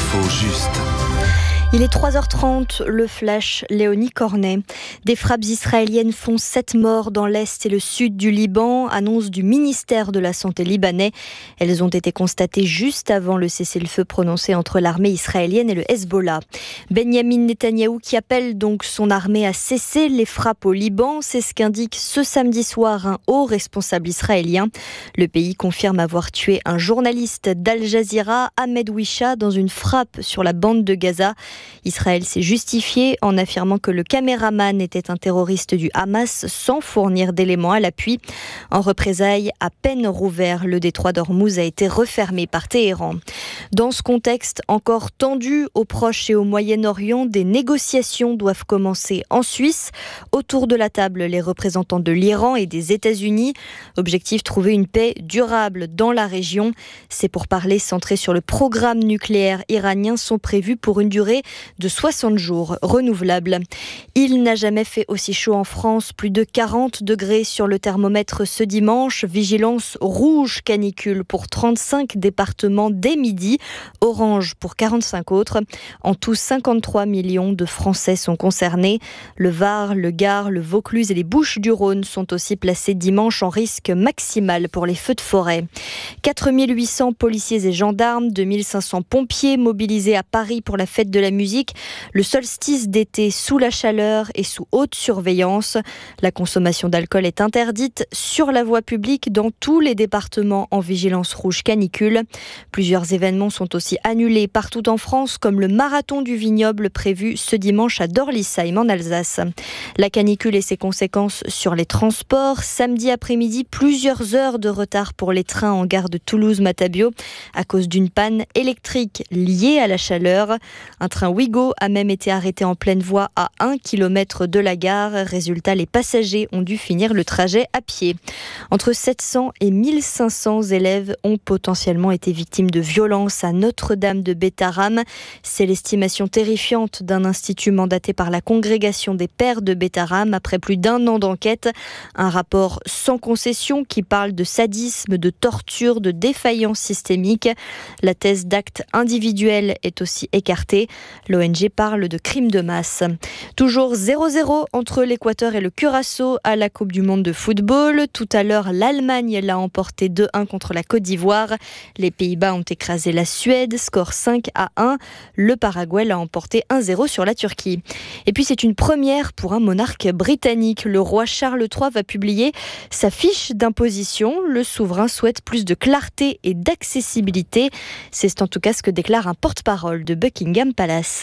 L'info juste. Il est 3h30, le flash, Léonie Cornet. Des frappes israéliennes font 7 morts dans l'est et le sud du Liban, annonce du ministère de la Santé libanais. Elles ont été constatées juste avant le cessez-le-feu prononcé entre l'armée israélienne et le Hezbollah. Benyamin Netanyahou qui appelle donc son armée à cesser les frappes au Liban, c'est ce qu'indique ce samedi soir un haut responsable israélien. Le pays confirme avoir tué un journaliste d'Al Jazeera, Ahmed Wisha, dans une frappe sur la bande de Gaza. Israël s'est justifié en affirmant que le caméraman était un terroriste du Hamas sans fournir d'éléments à l'appui. En représailles, à peine rouvert, le détroit d'Ormuz a été refermé par Téhéran. Dans ce contexte encore tendu au Proche et au Moyen-Orient, des négociations doivent commencer en Suisse. Autour de la table, les représentants de l'Iran et des États-Unis. Objectif, trouver une paix durable dans la région. Ces pourparlers centrés sur le programme nucléaire iranien sont prévus pour une durée de 60 jours renouvelables. Il n'a jamais fait aussi chaud en France, plus de 40 degrés sur le thermomètre ce dimanche. Vigilance rouge canicule pour 35 départements dès midi, orange pour 45 autres. En tout, 53 millions de Français sont concernés. Le Var, le Gard, le Vaucluse et les Bouches-du-Rhône sont aussi placés dimanche en risque maximal pour les feux de forêt. 4800 policiers et gendarmes, 2500 pompiers mobilisés à Paris pour la fête de la musique. Le solstice d'été sous la chaleur et sous haute surveillance. La consommation d'alcool est interdite sur la voie publique dans tous les départements en vigilance rouge canicule. Plusieurs événements sont aussi annulés partout en France, comme le marathon du vignoble prévu ce dimanche à Dorlisheim en Alsace. La canicule et ses conséquences sur les transports. Samedi après-midi, plusieurs heures de retard pour les trains en gare de Toulouse-Matabio à cause d'une panne électrique liée à la chaleur. Un train Ouigo a même été arrêté en pleine voie à 1 km de la gare. Résultat, les passagers ont dû finir le trajet à pied. Entre 700 et 1500 élèves ont potentiellement été victimes de violences à Notre-Dame de Bétharram. C'est l'estimation terrifiante d'un institut mandaté par la congrégation des pères de Bétharram après plus d'1 an d'enquête. Un rapport sans concession qui parle de sadisme, de torture, de défaillance systémique. La thèse d'actes individuels est aussi écartée. L'ONG parle de crimes de masse. Toujours 0-0 entre l'Équateur et le Curaçao à la Coupe du Monde de football. Tout à l'heure, l'Allemagne l'a emporté 2-1 contre la Côte d'Ivoire. Les Pays-Bas ont écrasé la Suède, score 5-1. Le Paraguay l'a emporté 1-0 sur la Turquie. Et puis c'est une première pour un monarque britannique. Le roi Charles III va publier sa fiche d'imposition. Le souverain souhaite plus de clarté et d'accessibilité. C'est en tout cas ce que déclare un porte-parole de Buckingham Palace.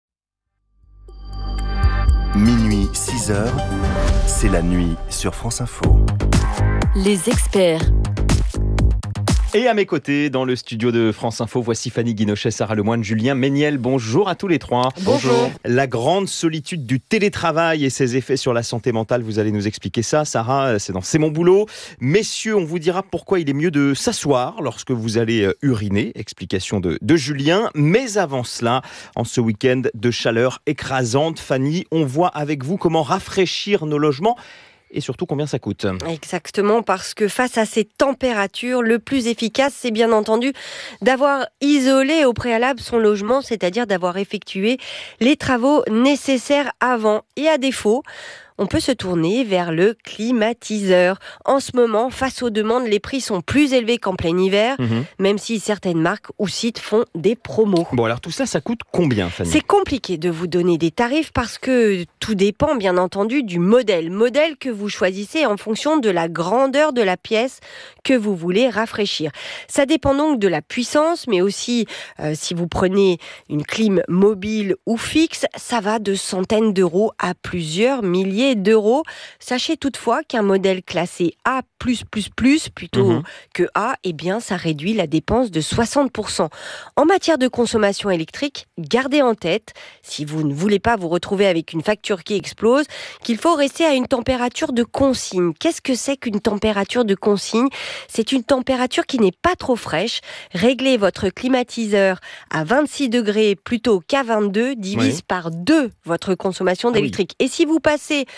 Minuit 6h, c'est la nuit sur France Info. Les experts. Et à mes côtés, dans le studio de France Info, voici Fanny Guinochet, Sarah Lemoine, Julien Méniel. Bonjour à tous les trois. Bonjour. La grande solitude du télétravail et ses effets sur la santé mentale, vous allez nous expliquer ça. Sarah, c'est dans C'est mon boulot. Messieurs, on vous dira pourquoi il est mieux de s'asseoir lorsque vous allez uriner. Explication de Julien. Mais avant cela, en ce week-end de chaleur écrasante, Fanny, on voit avec vous comment rafraîchir nos logements. Et surtout, combien ça coûte ? Exactement, parce que face à ces températures, le plus efficace, c'est bien entendu d'avoir isolé au préalable son logement, c'est-à-dire d'avoir effectué les travaux nécessaires avant. Et à défaut, on peut se tourner vers le climatiseur. En ce moment, face aux demandes, les prix sont plus élevés qu'en plein hiver, même si certaines marques ou sites font des promos. Bon, alors tout ça coûte combien, Fanny ? C'est compliqué de vous donner des tarifs parce que tout dépend, bien entendu, du modèle. Modèle que vous choisissez en fonction de la grandeur de la pièce que vous voulez rafraîchir. Ça dépend donc de la puissance, mais aussi si vous prenez une clim mobile ou fixe, ça va de centaines d'euros à plusieurs milliers d'euros. Sachez toutefois qu'un modèle classé A++, plutôt que A, eh bien, ça réduit la dépense de 60%. En matière de consommation électrique, gardez en tête, si vous ne voulez pas vous retrouver avec une facture qui explose, qu'il faut rester à une température de consigne. Qu'est-ce que c'est qu'une température de consigne ? C'est une température qui n'est pas trop fraîche. Réglez votre climatiseur à 26 degrés plutôt qu'à 22, divise par 2 votre consommation d'électrique. Et si vous passez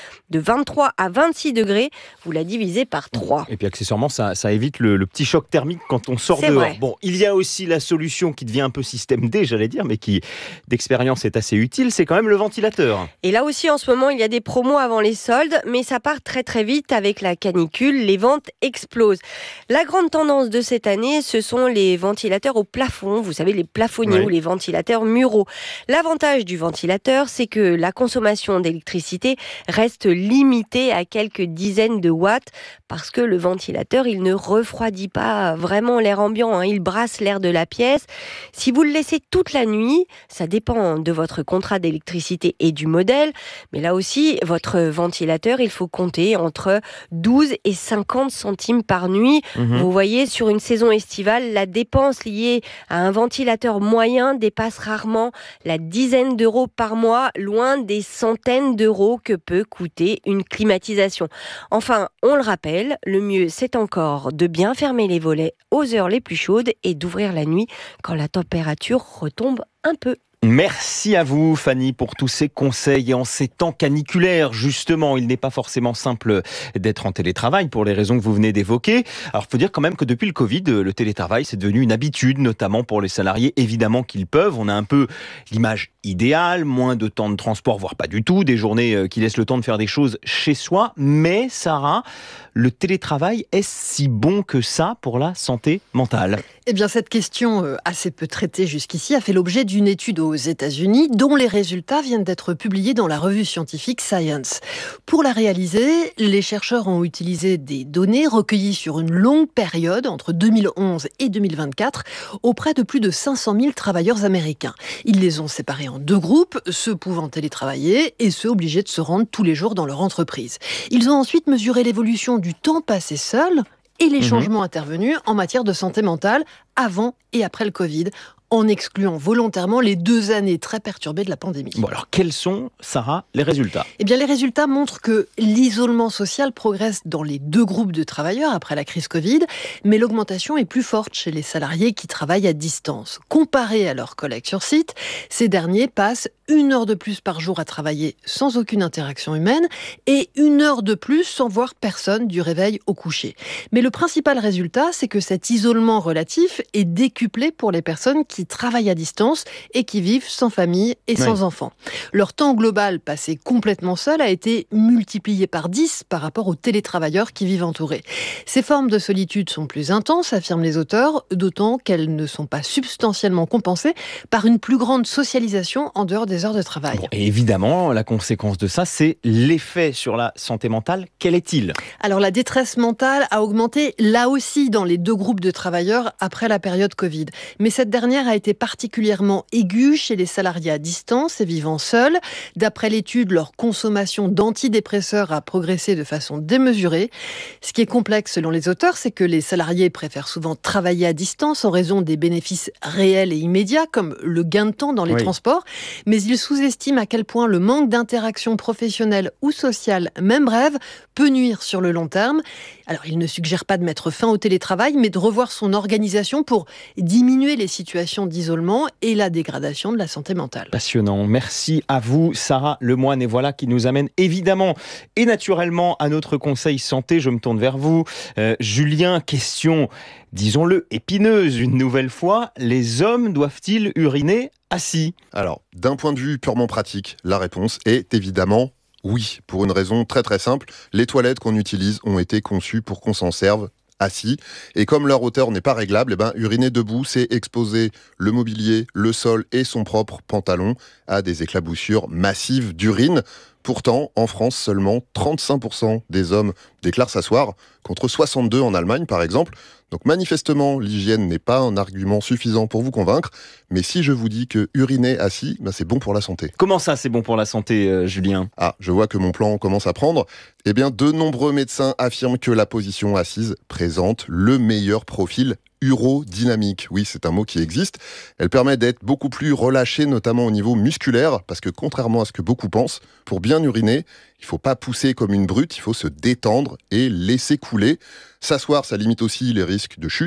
de 23 à 26 degrés. Vous la divisez par 3. Et puis accessoirement, ça évite le petit choc thermique quand on sort dehors. Vrai. Bon, il y a aussi la solution qui devient un peu système D, j'allais dire, mais qui d'expérience est assez utile, c'est quand même le ventilateur. Et là aussi, en ce moment, il y a des promos avant les soldes, mais ça part très très vite avec la canicule. Les ventes explosent. La grande tendance de cette année, ce sont les ventilateurs au plafond. Vous savez, les plafonniers ou les ventilateurs muraux. L'avantage du ventilateur, c'est que la consommation d'électricité reste limitée à quelques dizaines de watts parce que le ventilateur, il ne refroidit pas vraiment l'air ambiant, il brasse l'air de la pièce. Si vous le laissez toute la nuit, ça dépend de votre contrat d'électricité et du modèle, mais là aussi, votre ventilateur, il faut compter entre 12 et 50 centimes par nuit. Vous voyez, sur une saison estivale, la dépense liée à un ventilateur moyen dépasse rarement la dizaine d'euros par mois, loin des centaines d'euros que peut coûter une climatisation. Enfin, on le rappelle, le mieux c'est encore de bien fermer les volets aux heures les plus chaudes et d'ouvrir la nuit quand la température retombe un peu. Merci à vous, Fanny, pour tous ces conseils. Et en ces temps caniculaires, justement, il n'est pas forcément simple d'être en télétravail pour les raisons que vous venez d'évoquer. Alors, il faut dire quand même que depuis le Covid, le télétravail, c'est devenu une habitude, notamment pour les salariés, évidemment qu'ils peuvent. On a un peu l'image idéale, moins de temps de transport, voire pas du tout, des journées qui laissent le temps de faire des choses chez soi. Mais, Sarah, le télétravail, est-ce si bon que ça pour la santé mentale ? Eh bien, cette question assez peu traitée jusqu'ici a fait l'objet d'une étude aux États-Unis dont les résultats viennent d'être publiés dans la revue scientifique Science. Pour la réaliser, les chercheurs ont utilisé des données recueillies sur une longue période entre 2011 et 2024 auprès de plus de 500 000 travailleurs américains. Ils les ont séparés en deux groupes, ceux pouvant télétravailler et ceux obligés de se rendre tous les jours dans leur entreprise. Ils ont ensuite mesuré l'évolution du temps passé seul et les changements intervenus en matière de santé mentale avant et après le Covid, en excluant volontairement les 2 années très perturbées de la pandémie. Bon, alors quels sont, Sarah, les résultats ? Eh bien, les résultats montrent que l'isolement social progresse dans les deux groupes de travailleurs après la crise Covid, mais l'augmentation est plus forte chez les salariés qui travaillent à distance. Comparés à leurs collègues sur site, ces derniers passent 1 heure de plus par jour à travailler sans aucune interaction humaine et 1 heure de plus sans voir personne du réveil au coucher. Mais le principal résultat, c'est que cet isolement relatif est décuplé pour les personnes qui travaillent à distance et qui vivent sans famille et sans enfants. Leur temps global passé complètement seul a été multiplié par 10 par rapport aux télétravailleurs qui vivent entourés. Ces formes de solitude sont plus intenses, affirment les auteurs, d'autant qu'elles ne sont pas substantiellement compensées par une plus grande socialisation en dehors des heures de travail. Bon, et évidemment, la conséquence de ça, c'est l'effet sur la santé mentale. Quel est-il ? Alors, la détresse mentale a augmenté là aussi dans les deux groupes de travailleurs après la période Covid. Mais cette dernière a été particulièrement aiguë chez les salariés à distance et vivant seuls. D'après l'étude, leur consommation d'antidépresseurs a progressé de façon démesurée. Ce qui est complexe selon les auteurs, c'est que les salariés préfèrent souvent travailler à distance en raison des bénéfices réels et immédiats, comme le gain de temps dans les transports. Mais ils sous-estiment à quel point le manque d'interaction professionnelle ou sociale, même brève, peut nuire sur le long terme. Alors, ils ne suggèrent pas de mettre fin au télétravail, mais de revoir son organisation pour diminuer les situations d'isolement et la dégradation de la santé mentale. Passionnant. Merci à vous, Sarah Lemoine. Et voilà qui nous amène évidemment et naturellement à notre conseil santé. Je me tourne vers vous. Julien, question, disons-le, épineuse une nouvelle fois. Les hommes doivent-ils uriner assis ? Alors, d'un point de vue purement pratique, la réponse est évidemment oui, pour une raison très très simple. Les toilettes qu'on utilise ont été conçues pour qu'on s'en serve assis. Et comme leur hauteur n'est pas réglable, uriner debout, c'est exposer le mobilier, le sol et son propre pantalon à des éclaboussures massives d'urine. Pourtant, en France, seulement 35% des hommes déclarent s'asseoir, contre 62% en Allemagne, par exemple. Donc manifestement, l'hygiène n'est pas un argument suffisant pour vous convaincre. Mais si je vous dis que uriner assis, c'est bon pour la santé. Comment ça, c'est bon pour la santé, Julien ? Ah, je vois que mon plan commence à prendre. Eh bien, de nombreux médecins affirment que la position assise présente le meilleur profil urodynamique. Oui, c'est un mot qui existe. Elle permet d'être beaucoup plus relâchée, notamment au niveau musculaire, parce que contrairement à ce que beaucoup pensent, pour bien uriner, il ne faut pas pousser comme une brute, il faut se détendre et laisser couler. S'asseoir, ça limite aussi les risques de chute.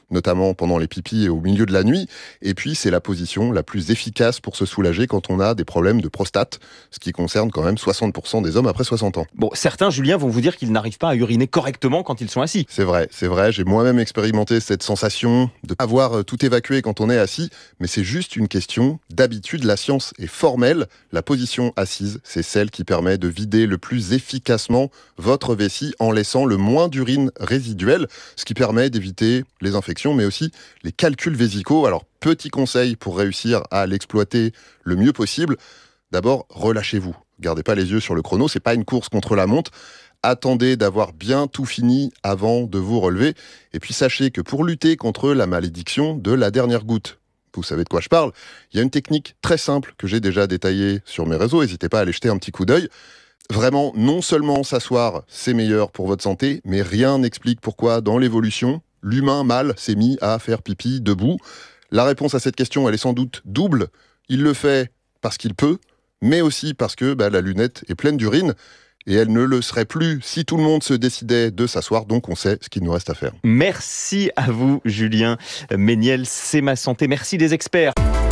notamment pendant les pipis et au milieu de la nuit. Et puis, c'est la position la plus efficace pour se soulager quand on a des problèmes de prostate, ce qui concerne quand même 60% des hommes après 60 ans. Bon, certains, Julien, vont vous dire qu'ils n'arrivent pas à uriner correctement quand ils sont assis. C'est vrai. J'ai moi-même expérimenté cette sensation de avoir tout évacué quand on est assis, mais c'est juste une question d'habitude. La science est formelle. La position assise, c'est celle qui permet de vider le plus efficacement votre vessie en laissant le moins d'urine résiduelle, ce qui permet d'éviter les infections, mais aussi les calculs vésicaux. Alors, petit conseil pour réussir à l'exploiter le mieux possible. D'abord, relâchez-vous. Gardez pas les yeux sur le chrono, c'est pas une course contre la montre. Attendez d'avoir bien tout fini avant de vous relever. Et puis sachez que pour lutter contre la malédiction de la dernière goutte, vous savez de quoi je parle, il y a une technique très simple que j'ai déjà détaillée sur mes réseaux. N'hésitez pas à aller jeter un petit coup d'œil. Vraiment, non seulement s'asseoir, c'est meilleur pour votre santé, mais rien n'explique pourquoi, dans l'évolution, l'humain mâle s'est mis à faire pipi debout. La réponse à cette question, elle est sans doute double. Il le fait parce qu'il peut, mais aussi parce que la lunette est pleine d'urine. Et elle ne le serait plus si tout le monde se décidait de s'asseoir, donc on sait ce qu'il nous reste à faire. Merci à vous, Julien Méniel, C'est ma santé. Merci les experts.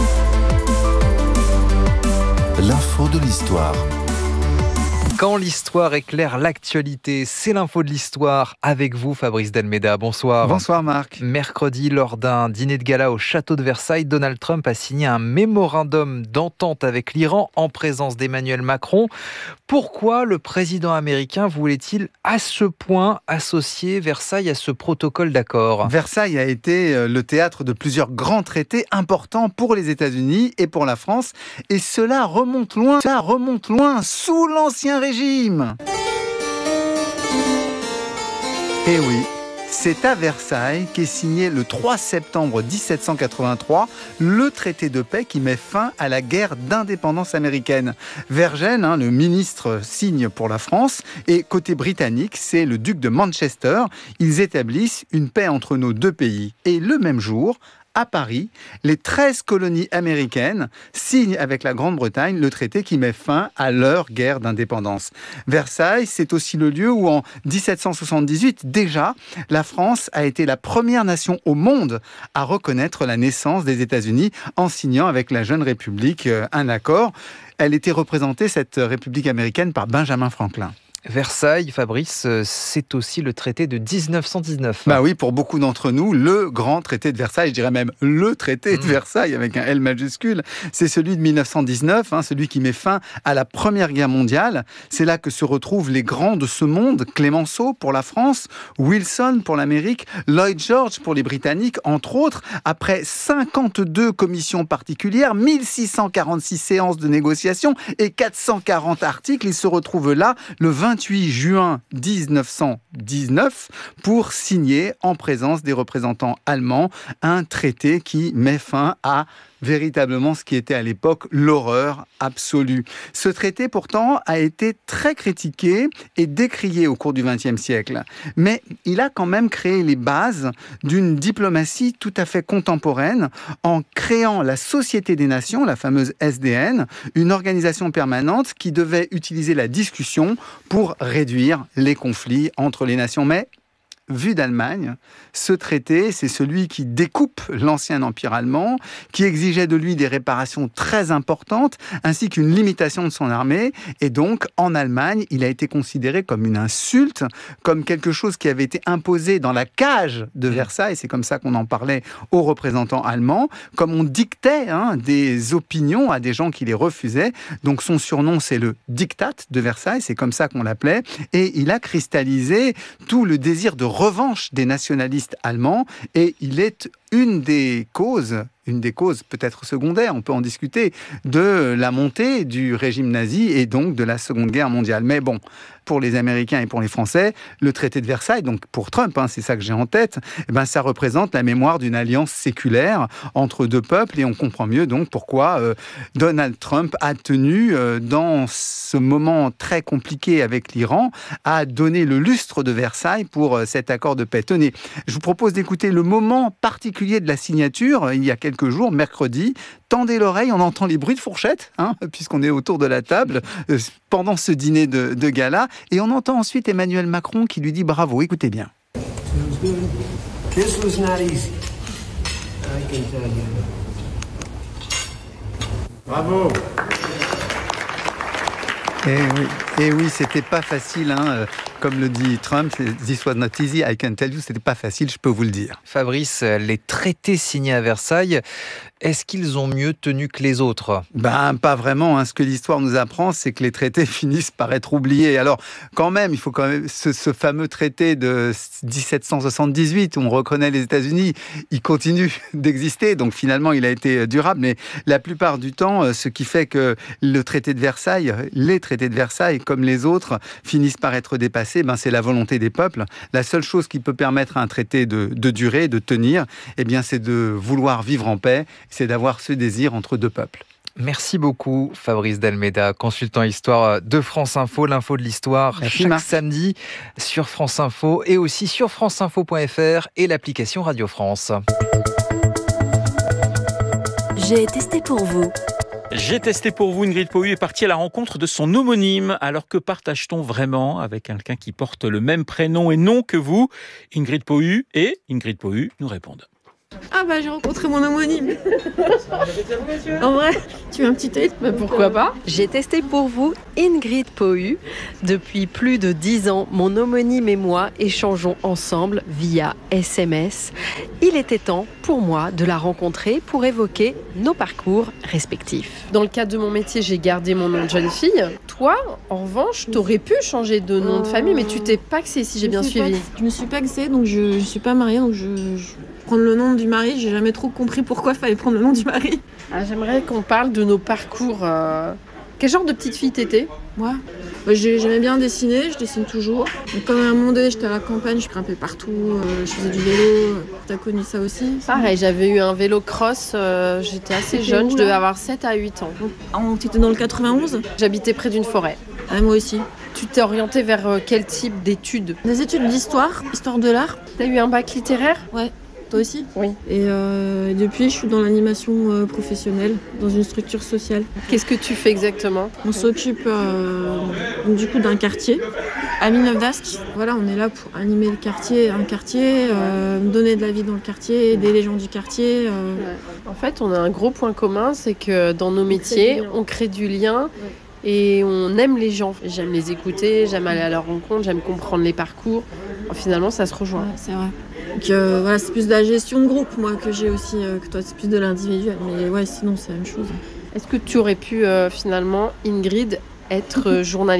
L'info de l'histoire. Quand l'histoire éclaire l'actualité, c'est l'info de l'histoire avec vous, Fabrice Delmeda. Bonsoir. Bonsoir Marc. Mercredi, lors d'un dîner de gala au château de Versailles, Donald Trump a signé un mémorandum d'entente avec l'Iran en présence d'Emmanuel Macron. Pourquoi le président américain voulait-il à ce point associer Versailles à ce protocole d'accord ? Versailles a été le théâtre de plusieurs grands traités importants pour les États-Unis et pour la France. Et cela remonte loin, sous l'Ancien Régime. Eh oui, c'est à Versailles qu'est signé le 3 septembre 1783 le traité de paix qui met fin à la guerre d'indépendance américaine. Vergennes, le ministre, signe pour la France et côté britannique, c'est le duc de Manchester. Ils établissent une paix entre nos deux pays. Et le même jour, à Paris, les 13 colonies américaines signent avec la Grande-Bretagne le traité qui met fin à leur guerre d'indépendance. Versailles, c'est aussi le lieu où en 1778, déjà, la France a été la première nation au monde à reconnaître la naissance des États-Unis en signant avec la jeune République un accord. Elle était représentée, cette République américaine, par Benjamin Franklin. Versailles, Fabrice, c'est aussi le traité de 1919. Bah oui, pour beaucoup d'entre nous, le grand traité de Versailles, je dirais même le traité de Versailles avec un L majuscule, c'est celui de 1919, celui qui met fin à la Première Guerre mondiale. C'est là que se retrouvent les grands de ce monde, Clémenceau pour la France, Wilson pour l'Amérique, Lloyd George pour les Britanniques, entre autres. Après 52 commissions particulières, 1646 séances de négociation et 440 articles, ils se retrouvent là le 28 juin 1919 pour signer en présence des représentants allemands un traité qui met fin à véritablement ce qui était à l'époque l'horreur absolue. Ce traité, pourtant, a été très critiqué et décrié au cours du XXe siècle. Mais il a quand même créé les bases d'une diplomatie tout à fait contemporaine en créant la Société des Nations, la fameuse SDN, une organisation permanente qui devait utiliser la discussion pour réduire les conflits entre les nations. Mais vu d'Allemagne, ce traité, c'est celui qui découpe l'ancien empire allemand, qui exigeait de lui des réparations très importantes, ainsi qu'une limitation de son armée. Et donc, en Allemagne, il a été considéré comme une insulte, comme quelque chose qui avait été imposé dans la cage de Versailles. C'est comme ça qu'on en parlait aux représentants allemands, comme on dictait des opinions à des gens qui les refusaient. Donc, son surnom, c'est le Diktat de Versailles. C'est comme ça qu'on l'appelait. Et il a cristallisé tout le désir de revanche des nationalistes allemands et il est une des causes peut-être secondaires, on peut en discuter, de la montée du régime nazi et donc de la Seconde Guerre mondiale. Mais bon, pour les Américains et pour les Français, le traité de Versailles, donc pour Trump, c'est ça que j'ai en tête, ça représente la mémoire d'une alliance séculaire entre deux peuples et on comprend mieux donc pourquoi Donald Trump a tenu, dans ce moment très compliqué avec l'Iran, à donner le lustre de Versailles pour cet accord de paix. Tenez, je vous propose d'écouter le moment particulier de la signature, il y a quelques jours, mercredi. Tendez l'oreille, on entend les bruits de fourchette, puisqu'on est autour de la table, pendant ce dîner de gala. Et on entend ensuite Emmanuel Macron qui lui dit bravo, écoutez bien. This was not easy. I can tell you. Bravo. Et oui, c'était pas facile, hein. Comme le dit Trump, this was not easy, I can tell you, c'était pas facile, je peux vous le dire. Fabrice, les traités signés à Versailles, est-ce qu'ils ont mieux tenu que les autres ? Pas vraiment, hein. Ce que l'histoire nous apprend, c'est que les traités finissent par être oubliés. Alors, quand même, il faut quand même ce fameux traité de 1778 où on reconnaît les États-Unis, il continue d'exister, donc finalement, il a été durable. Mais la plupart du temps, ce qui fait que le traité de Versailles, les traités de Versailles, comme les autres, finissent par être dépassés, c'est la volonté des peuples. La seule chose qui peut permettre à un traité de durer, de tenir, c'est de vouloir vivre en paix, c'est d'avoir ce désir entre deux peuples. Merci beaucoup Fabrice d'Almeida, consultant histoire de France Info, l'info de l'histoire chaque samedi sur France Info et aussi sur franceinfo.fr et l'application Radio France. J'ai testé pour vous. J'ai testé pour vous. Ingrid Pohu est partie à la rencontre de son homonyme. Alors que partage-t-on vraiment avec quelqu'un qui porte le même prénom et nom que vous ? Ingrid Pohu et Ingrid Pohu nous répondent. J'ai rencontré mon homonyme. En vrai, tu veux un petit test ? Pourquoi pas ? J'ai testé pour vous Ingrid Pohu. Depuis plus de 10 ans, mon homonyme et moi échangeons ensemble via SMS. Il était temps pour moi de la rencontrer pour évoquer nos parcours respectifs. Dans le cadre de mon métier, j'ai gardé mon nom de jeune fille. Toi, en revanche, t'aurais pu changer de nom de famille, mais tu t'es paxée, si j'ai bien suivi. Je me suis paxée, donc je suis pas mariée, donc je prendre le nom du mari, j'ai jamais trop compris pourquoi il fallait prendre le nom du mari. J'aimerais qu'on parle de nos parcours. Quel genre de petite fille t'étais ? Moi, j'aimais bien dessiner, je dessine toujours. Donc, comme à un moment donné, j'étais à la campagne, je grimpais partout, je faisais du vélo. T'as connu ça aussi ? Pareil, j'avais eu un vélo cross, j'étais assez jeune, je devais avoir 7 à 8 ans. T'étais dans le 91 ? J'habitais près d'une forêt. Moi aussi. Tu t'es orientée vers quel type d'études ? Des études d'histoire, histoire de l'art. T'as eu un bac littéraire ? Ouais. Toi aussi ? Oui. Et depuis, je suis dans l'animation professionnelle, dans une structure sociale. Qu'est-ce que tu fais exactement ? On s'occupe du coup d'un quartier, à Villeneuve-d'Ascq. Voilà, on est là pour animer un quartier, donner de la vie dans le quartier, aider les gens du quartier. En fait, on a un gros point commun, c'est que dans nos métiers, on crée du lien. Et on aime les gens. J'aime les écouter, j'aime aller à leur rencontre, j'aime comprendre les parcours. Finalement, ça se rejoint. Ouais, c'est vrai. Donc c'est plus de la gestion de groupe, moi, que j'ai aussi, que toi, c'est plus de l'individuel. Mais ouais, sinon, c'est la même chose. Est-ce que tu aurais pu, finalement, Ingrid, être journaliste ?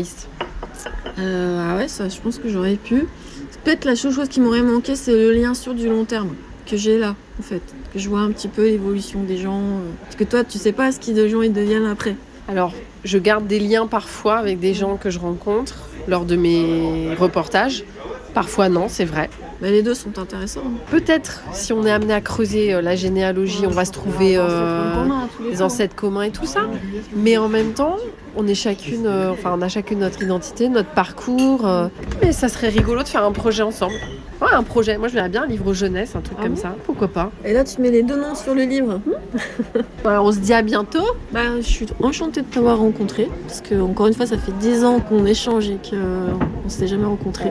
Ouais, ça, je pense que j'aurais pu. Peut-être la seule chose qui m'aurait manqué, c'est le lien sur du long terme que j'ai là, en fait. Que je vois un petit peu l'évolution des gens. Parce que toi, tu sais pas ce qu'ils deviennent après. Alors, je garde des liens parfois avec des gens que je rencontre lors de mes reportages. Parfois non, c'est vrai. Mais les deux sont intéressants. Peut-être, si on est amené à creuser la généalogie, on va se trouver des ancêtres communs et tout ça. Mais en même temps, on a chacune notre identité, notre parcours. Mais ça serait rigolo de faire un projet ensemble. Ouais, un projet. Moi, je verrais bien un livre jeunesse, un truc comme ça. Pourquoi pas ? Et là, tu mets les deux noms sur le livre. On se dit à bientôt. Je suis enchantée de t'avoir rencontré. Parce que, encore une fois, ça fait 10 ans qu'on échange et qu'on ne s'est jamais rencontrés.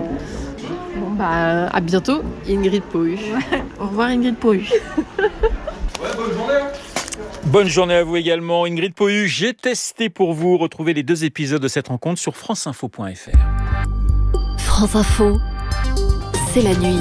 À bientôt, Ingrid Pohu. Au revoir, Ingrid Pohu. Bonne journée. Bonne journée à vous également, Ingrid Pohu. J'ai testé pour vous. Retrouvez les 2 épisodes de cette rencontre sur franceinfo.fr. France Info, c'est la nuit.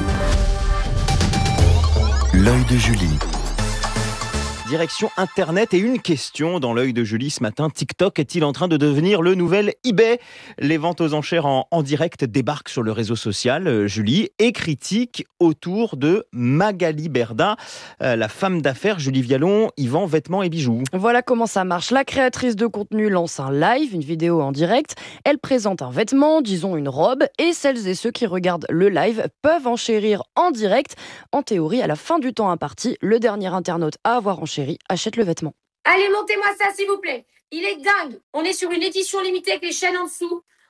L'œil de Julie. Direction Internet et une question dans l'œil de Julie ce matin. TikTok est-il en train de devenir le nouvel eBay ? Les ventes aux enchères en direct débarquent sur le réseau social, Julie, et critiquent autour de Magali Berda, la femme d'affaires Julie Vialon, y vend vêtements et bijoux. Voilà comment ça marche. La créatrice de contenu lance un live, une vidéo en direct. Elle présente un vêtement, disons une robe, et celles et ceux qui regardent le live peuvent enchérir en direct. En théorie, à la fin du temps imparti, le dernier internaute à avoir enchéri achète le vêtement. Allez, montez-moi ça, s'il vous plaît. Il est dingue. On est sur une édition limitée avec les chaînes en dessous.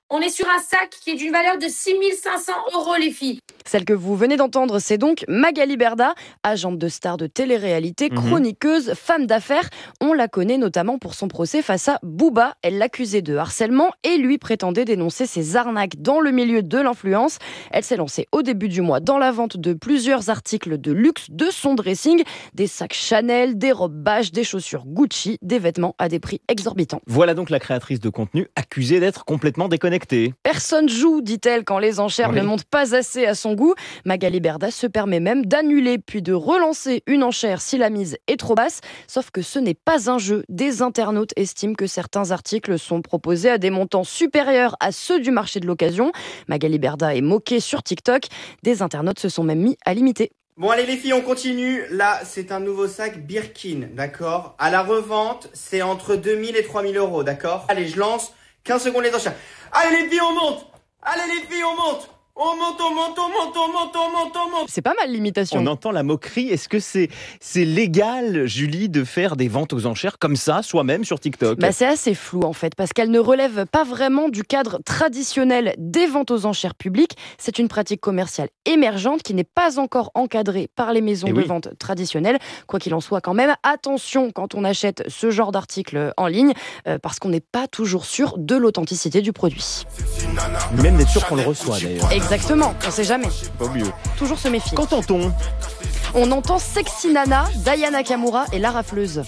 On est sur un sac qui est d'une valeur de 6 500 €, les filles. Celle que vous venez d'entendre, c'est donc Magali Berda, agente de star de télé-réalité, chroniqueuse, femme d'affaires. On la connaît notamment pour son procès face à Booba. Elle l'accusait de harcèlement et lui prétendait dénoncer ses arnaques dans le milieu de l'influence. Elle s'est lancée au début du mois dans la vente de plusieurs articles de luxe de son dressing, des sacs Chanel, des robes Bache, des chaussures Gucci, des vêtements à des prix exorbitants. Voilà donc la créatrice de contenu accusée d'être complètement déconnectée. Personne joue, dit-elle, quand les enchères ne montent pas assez à son goût. Magali Berda se permet même d'annuler puis de relancer une enchère si la mise est trop basse. Sauf que ce n'est pas un jeu. Des internautes estiment que certains articles sont proposés à des montants supérieurs à ceux du marché de l'occasion. Magali Berda est moquée sur TikTok. Des internautes se sont même mis à l'imiter. Bon allez les filles, on continue. Là, c'est un nouveau sac Birkin, d'accord? À la revente, c'est entre 2000 et 3000 €, d'accord? Allez, je lance. 15 secondes les enchères. Allez les filles, on monte! Allez les filles, on monte! On monte, on monte, on monte, on monte, on monte, on monte. C'est pas mal l'imitation. On entend la moquerie. Est-ce que c'est légal, Julie, de faire des ventes aux enchères comme ça, soi-même, sur TikTok ? C'est assez flou en fait, parce qu'elle ne relève pas vraiment du cadre traditionnel des ventes aux enchères publiques. C'est une pratique commerciale émergente qui n'est pas encore encadrée par les maisons de vente traditionnelles. Quoi qu'il en soit, quand même, attention quand on achète ce genre d'article en ligne, parce qu'on n'est pas toujours sûr de l'authenticité du produit. Même d'être sûr qu'on le reçoit d'ailleurs. Exactement, on sait jamais. Pas mieux. Toujours se méfier. Qu'entend-on ? On entend Sexy Nana, Diana Nakamura et La Rafleuse.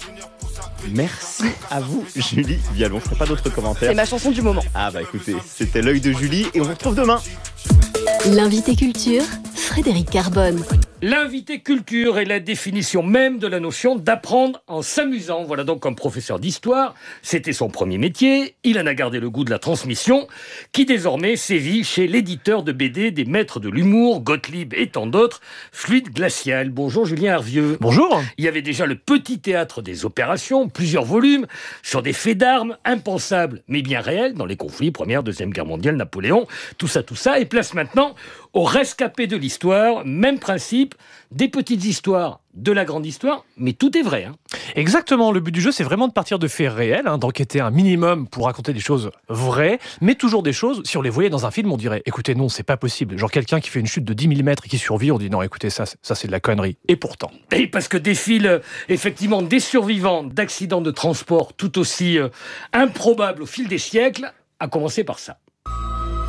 Merci à vous, Julie Vialon. Je n'ai pas d'autres commentaires. C'est ma chanson du moment. Ah bah écoutez, c'était l'œil de Julie et on vous retrouve demain. L'invité culture, Frédéric Carbone. L'invité culture est la définition même de la notion d'apprendre en s'amusant. Voilà donc un professeur d'histoire. C'était son premier métier. Il en a gardé le goût de la transmission, qui désormais sévit chez l'éditeur de BD des maîtres de l'humour, Gottlieb et tant d'autres, Fluide Glacial. Bonjour Julien Hervieux. Bonjour. Il y avait déjà le petit théâtre des opérations, plusieurs volumes, sur des faits d'armes impensables, mais bien réels, dans les conflits, Première, Deuxième Guerre mondiale, Napoléon, tout ça, et place maintenant au rescapé de l'histoire, même principe, des petites histoires, de la grande histoire, mais tout est vrai. Hein. Exactement, le but du jeu c'est vraiment de partir de faits réels, d'enquêter un minimum pour raconter des choses vraies, mais toujours des choses, si on les voyait dans un film, on dirait, écoutez non, c'est pas possible. Genre quelqu'un qui fait une chute de 10 mm et qui survit, on dit non, écoutez, ça c'est de la connerie. Et pourtant. Et parce que défilent effectivement des survivants d'accidents de transport tout aussi improbables au fil des siècles, à commencer par ça.